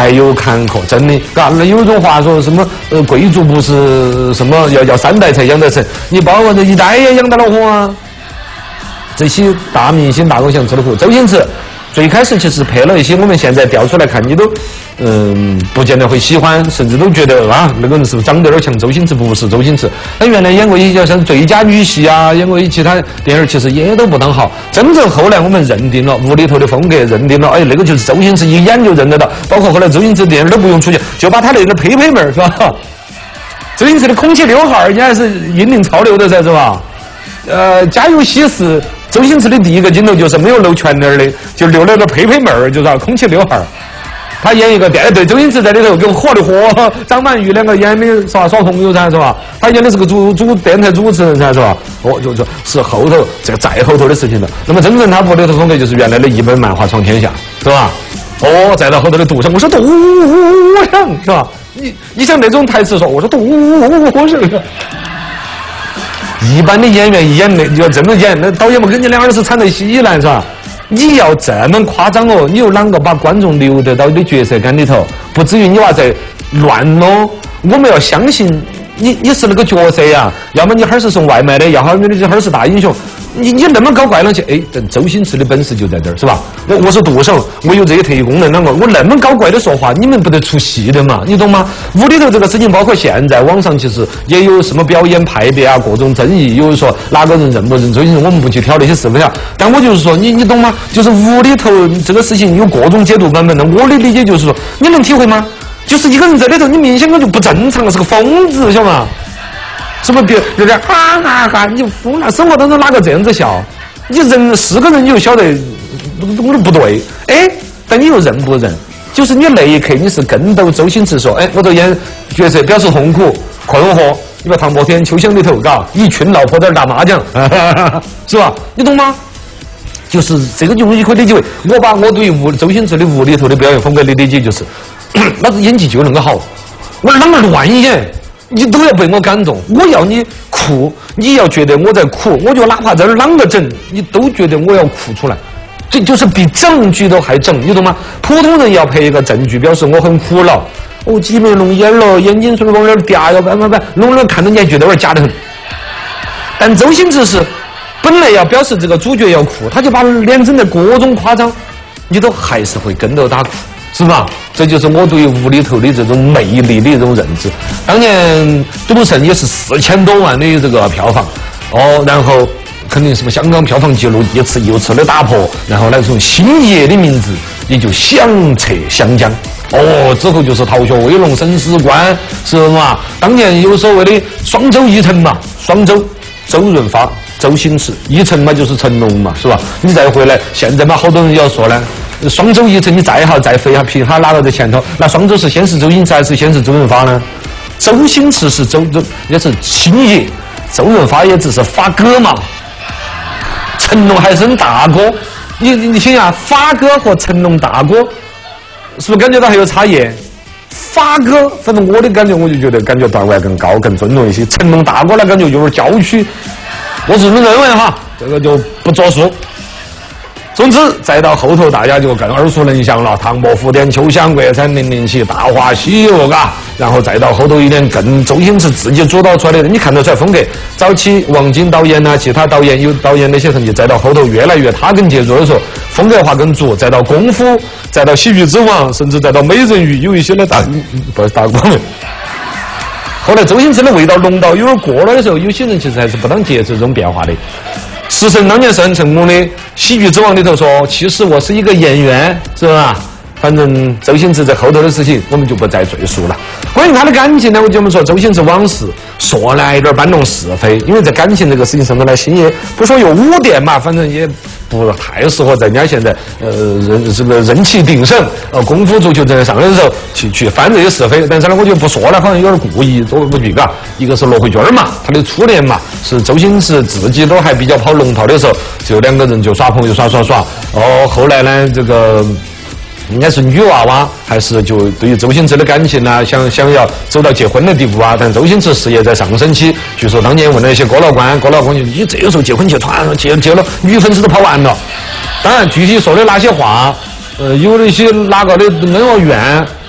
再有坎坷，真的，嘎，那有一种话说什么贵族不是什么要3代才养得成，你包括这1代也养得了活啊。这些大明星大偶像吃了苦，周星驰最开始其实拍了一些我们现在调出来看，你都不见得会喜欢，甚至都觉得啊那个人是不是长得有点像周星驰？不是周星驰，他原来演过一些像最佳女婿啊，演过其他电影，其实也都不当好。真正后来我们认定了无厘头的风格，认定了哎那个就是周星驰，一眼就认得到。包括后来周星驰电影都不用出去，就把他那个呸妹儿是吧？周星驰的空气刘海人家还是引领潮流的噻，是吧？家有喜事。周星驰的第一个镜头就是没有露全脸的，就留了个呸妹儿，就是空气刘海。他演一个对，周星驰在里头跟火的火，张曼玉两个演的耍朋友噻，是吧？他演的是个电台主持人噻，是吧？就是后头这个再后头的事情了。那么真正他无厘头风格就是原来的一本漫画闯天下，是吧？再到后头的赌圣，我说赌圣是吧？你像那种台词说，我说赌圣。一般的演员演的就这么演，那导演们跟你两耳屎掺在稀来是吧？你要这么夸张哦，你又啷个把观众留得到你的角色感里头？不至于你娃在乱哦。我们要相信你是那个角色呀，要么你还是送外卖的，要么你还是大英雄。你那么搞怪了去，哎，周星驰的本事就在这儿，是吧？我是赌圣，我有这些特异功能，啷个我那么搞怪的说话，你们不得出戏的嘛？你懂吗？无厘头这个事情，包括现在网上其实也有什么表演派别啊，各种争议，有说哪个人认不认周星驰，我们不去挑那些是非啊。但我就是说，你懂吗？就是无厘头这个事情有各种解读版本的。我的理解就是说，你能体会吗？就是一个人在里头，你明显我就不正常，是个疯子，晓得吗？什么别有点哈哈哈，你疯了！生活当中哪个这样子笑？你人是个人你就晓得我都不对，哎，但你又认不认？就是你那一刻你是跟到周星驰说，哎，我都演角色表示痛苦困惑，你把唐伯天秋香里头，嘎，一群老婆在打麻将，是吧？你懂吗？就是这个就容易可以理解为，我把我对周星驰的无厘头的表演风格的理解就是，老子演技就能够好，我啷个乱演？你都要被我感动，我要你哭，你要觉得我在哭，我就哪怕在这啷个整，你都觉得我要哭出来，这就是比证据都还正，你懂吗？普通人要配一个证据，表示我很苦恼，挤眉弄眼了，眼睛水往那儿嗲，要办，弄了看着你还觉得有点假得很。但周星驰是本来要表示这个主角要哭，他就把脸整得各种夸张，你都还是会跟着他哭。是吧？这就是我对无厘头的这种魅力的这种认知。当年赌圣也是4000多万的这个票房，然后肯定什么香港票房纪录一次又次的打破，然后呢从星爷的名字也就响彻湘江。之后就是逃学威龙、审死官，是嘛？当年有所谓的双周一成嘛，双周周润发、周星驰，一成嘛就是成龙嘛，是吧？你再回来，现在嘛好多人要说呢。双周一成，你再好再飞哈皮哈拉到在前头，那双周是先是周星驰还是先是周润发呢？周星驰是也是星爷，周润发也只是发哥嘛。成龙还是大哥，你想想，发哥和成龙大哥，是不是感觉到还有差异？发哥，反正我的感觉，我就觉得感觉段位更高、更尊重一些。成龙大哥呢，感觉有点娇躯。我是这么认为哈，这个就不作数。总之，再到后头，大家就更耳熟能详了。唐伯虎点秋香、国产007、大话西游，嘎，然后再到后头一点更周星驰自己主导出来的，你看得出来风格。早期王晶导演呐，其他导演有导演那些痕迹，再到后头越来越他更介入的时候，风格化更足。再到功夫，再到喜剧之王，甚至再到美人鱼，有一些的大光明。后来周星驰的味道浓到有点过了的时候，有些人其实还是不能接受这种变化的。石神当年是很成功的，《喜剧之王》里头说，其实我是一个演员，是吧？反正周星驰在后头的事情，我们就不再赘述了。关于他的感情呢，我们说周星驰往事，说来有点搬弄是非，因为在感情这个事情上头呢，星爷不说有污点嘛，反正也不太适合在人家现在人气鼎盛，功夫足球正在上的时候去翻这些是非。但是呢，我就不说了，好像有点故意多不去嘎。一个是罗慧君嘛，他的初恋嘛，是周星驰自己都还比较跑龙套的时候，就两个人就耍朋友耍。后来呢，这个。应该是女娃娃，还是就对于周星驰的感情啊，想要走到结婚的地步啊？但周星驰事业在上升期，据说当年问了一些哥老倌就你这个时候结婚去，结了，女粉丝都跑完了。当然，具体说的那些话，有那些哪个的恩恩怨，